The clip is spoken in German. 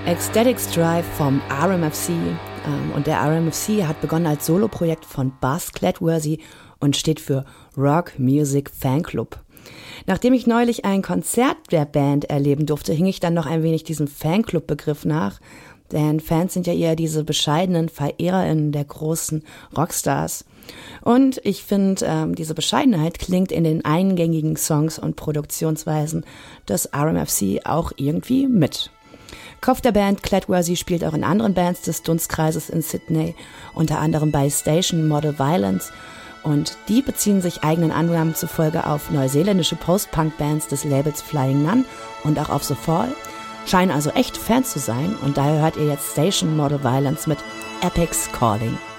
Ecstatics Drive vom RMFC. Und der RMFC hat begonnen als Soloprojekt von Buzz Clatworthy und steht für Rock Music Fan Club. Nachdem ich neulich ein Konzert der Band erleben durfte, hing ich dann noch ein wenig diesem Fanclub-Begriff nach. Denn Fans sind ja eher diese bescheidenen VerehrerInnen der großen Rockstars. Und ich finde, diese Bescheidenheit klingt in den eingängigen Songs und Produktionsweisen des RMFC auch irgendwie mit. Kopf der Band Clatworthy spielt auch in anderen Bands des Dunstkreises in Sydney, unter anderem bei Station Model Violence, und die beziehen sich eigenen Angaben zufolge auf neuseeländische Post-Punk-Bands des Labels Flying Nun und auch auf The Fall, scheinen also echt Fans zu sein, und daher hört ihr jetzt Station Model Violence mit Epic's Calling.